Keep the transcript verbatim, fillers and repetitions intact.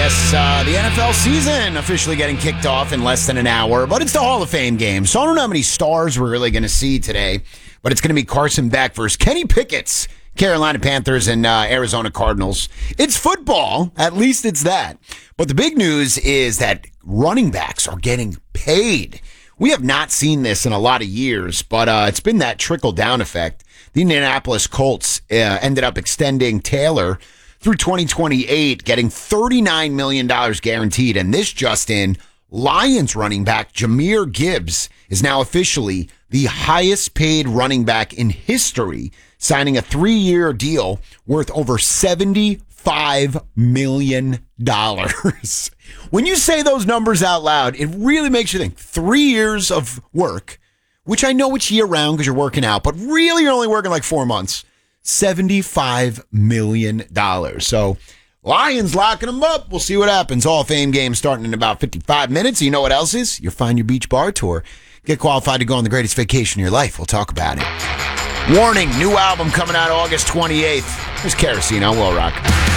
Yes, uh, the N F L season officially getting kicked off in less than an hour, but it's the Hall of Fame game, so I don't know how many stars we're really going to see today, but it's going to be Carson Beck versus Kenny Pickett's Carolina Panthers and uh, Arizona Cardinals. It's football, at least it's that. But the big news is that running backs are getting paid. We have not seen this in a lot of years, but uh, it's been that trickle-down effect. The Indianapolis Colts uh, ended up extending Taylor through twenty twenty-eight, getting thirty-nine million dollars guaranteed. And this just in, Lions running back Jahmyr Gibbs is now officially the highest paid running back in history, signing a three-year deal worth over seventy-five million dollars. When you say those numbers out loud, it really makes you think. Three years of work, which I know it's year-round because you're working out, but really you're only working like four months. seventy-five million dollars. So Lions locking them up. We'll see what happens. Hall of Fame game starting in about fifty-five minutes. You know what else is? Your Find Your Beach Bar Tour. Get qualified to go on the greatest vacation of your life. We'll talk about it. Warning, new album coming out August twenty-eighth. Here's Kerosene on Will Rock.